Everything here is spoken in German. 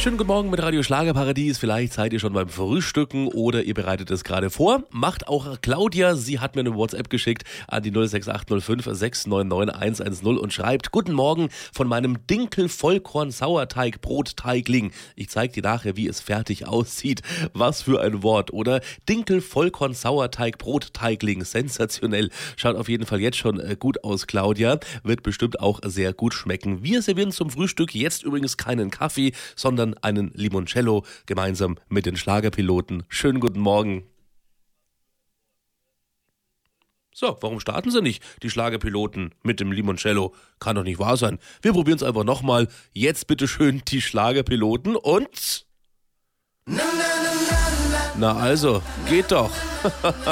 Schönen guten Morgen mit Radio Schlagerparadies. Vielleicht seid ihr schon beim Frühstücken oder ihr bereitet es gerade vor. Macht auch Claudia. Sie hat mir eine WhatsApp geschickt an die 06805 699 110 und schreibt: Guten Morgen von meinem Dinkel-Vollkorn-Sauerteig-Brotteigling. Ich zeige dir nachher, wie es fertig aussieht. Was für ein Wort, oder? Dinkel-Vollkorn-Sauerteig-Brotteigling. Sensationell. Schaut auf jeden Fall jetzt schon gut aus, Claudia. Wird bestimmt auch sehr gut schmecken. Wir servieren zum Frühstück jetzt übrigens keinen Kaffee, sondern einen Limoncello gemeinsam mit den Schlagerpiloten. Schönen guten Morgen. So, warum starten sie nicht, die Schlagerpiloten, mit dem Limoncello? Kann doch nicht wahr sein. Wir probieren es einfach nochmal. Jetzt bitteschön die Schlagerpiloten und... Na also, geht doch.